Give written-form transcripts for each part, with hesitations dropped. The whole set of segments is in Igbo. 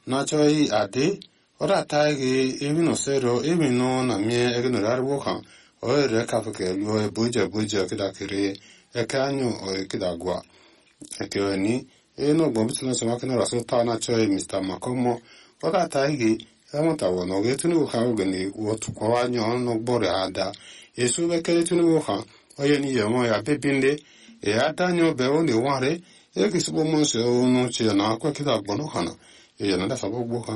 nachoi ade ora taige evino sero evino na mie egnorar woka o re kafke lo buja kidakire ekanyo o kidagwa ekeni eno bombituna samakina rasota nachoi Mr. Makomo ora taige amata wono getunu ka ogeni wotu kwa nyo no bore ada yesu bekele tunu woka oyeni yemo ya bebinde e adanyo be oni ware e kisibo monse ono che na kwa kidagbo no kana e na da sabo gboka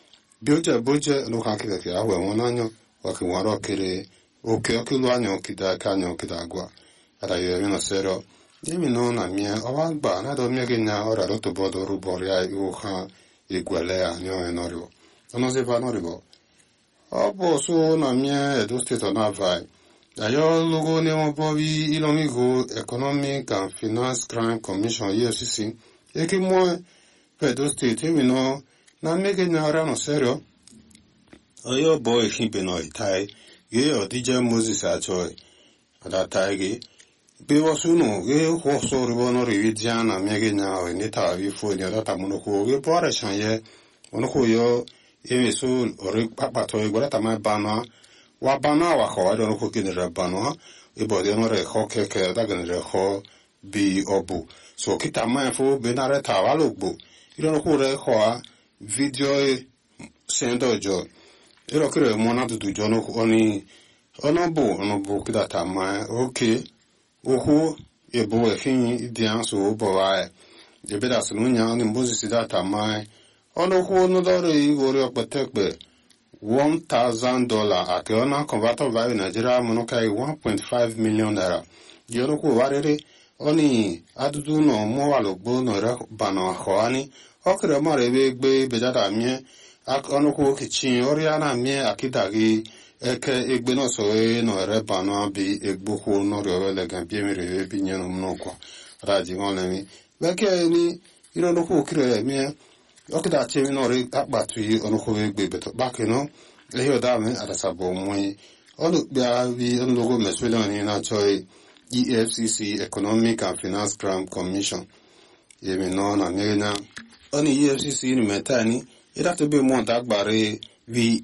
buja no ka kide ya we wonanyo wakiwaro kire oke lu anyo kida kanyo kidagwa ada yemi no sero yemi no na mie awagba na do mie genya ora roto bodo rubori ai uha igwele anyo enorio ono se va noribo obo so na mie Edo State na vai ayo logo ne mo bobi ilomigo Economic and Finance Crime Commission EFCC eke mo Edo State we no na mege na ara no serio ayo boy hibe no itai ye o DJ Moses achoy ada taigi be wasuno ge ho so ribo no rividiana mege na o ni ta vi fo ni ada muno ko ge bore chanye ono ko yo eme so ore papa to igora tama bana wa bana wa ko ado no ko kinere bana e bo de no re ho keke da genere ho bi obu so kita ma fo be na re ta wa logbo iro no ko re ho video sendo jo iro kire mo na dudu jo no oni ono bu kita ta ma okay ohu e bo e hin dian so bo wa e be da so nya ni mbozi si data ma ono ho no dore igore okpetekpe $1,000 ake ona converter value Nigeria mono kai 1.5 million naira yoro ko warere oni adudu no mo wa logbo no re bana hoani okre mo re gbe bejada mie ak ono ko kichin ori ana mie akidagi eke egbe no so no re bana bi egbo ko no re le gan bi mi re bi nyeno mnoko raji ngolemi beke ni iro no ko kire mie okida chemi no re akpatu yi ono ko egbe beto bakino eyo dame adasabo mwe onu bia bi onlogo meswele ni na choi EFCC Economic and Finance Crime Commission yemi no na mena oni EFCC ni metani ira to be mo dagbare vi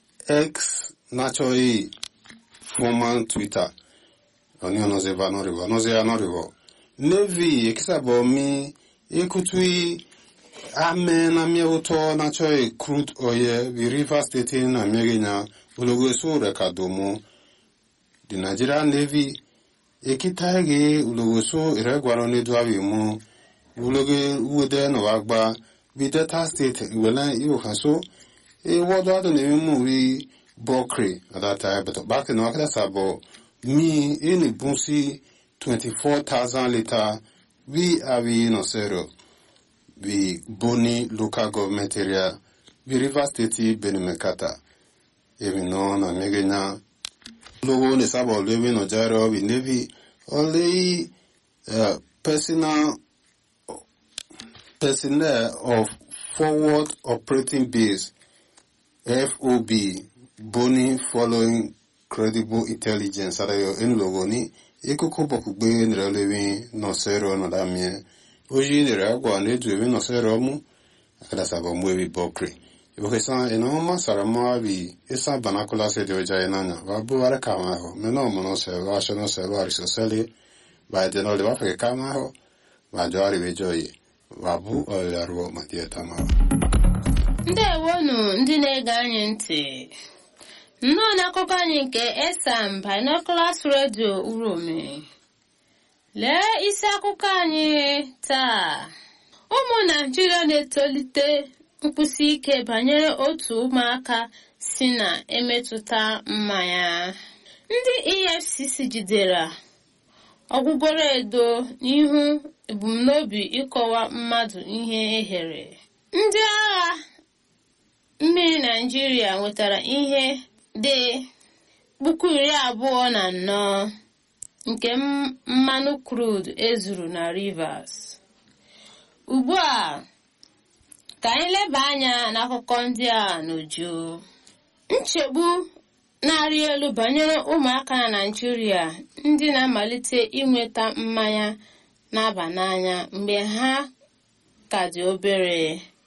X na choi former Twitter oni ono ze va no rivo Navy ekisabo mi ekutui Amen na mie uto na choi crude oil vi River State na miegenya ulogo so rekadomo the Nigerian Navy ekitage ulogo so iregwaro ni dwawi mu ulogo ude no agba vi Delta State wela iwo haso e wodo ado ne mu wi Bokre at that time but back in Okada sabo mi eni bunsi 24,000 liter we avi no zero the Boni local government area, the River State Benimekata. Even known a megana logo is about living or gyro with Navy, only personnel of Forward Operating Base, FOB, Boni following credible intelligence. Arayo en logo ni, ekuko bokugbe nrelewin no zero no damie. Oji ni reagwa ne duwe no sero mu akada sabo mwebi Bokre iboke san enoma sarama bi isa banakula se de oja enanya babu ware kama ho meno mono se wa shono se wa risoseli ba de no le wa fe kama ho ba jari be joyi babu olarwo matieta ma ndewonu ndị na-ege anyị ntị nnọọ n'akụkọ anyị nke Esam Binoculars Radio Urome. Lee isi akụkọ anyị taa. Ụmụ Naịjirịa na-etolite nkwụsi ike banyere otu ụmụaka si na emetụta mmanya. Ndị EFCC jidere ọgwụgwọrọ edo n'ihu ebumnobi ịkọwa mmadụ ihe ehere. Ndị agha mmiri Naịjirịa nwetara ihe dị 24,000 nke mmanụ crude ezuru na Rivers. Ugbu a ka anyị leba anya n'akụkọ ndị a n'uju. Nchegbu na-arị elu banyere ụmụaka na Naịjirịa ndị na-amalite inweta mmanya na-aba n'anya mgbe ha ka dị obere.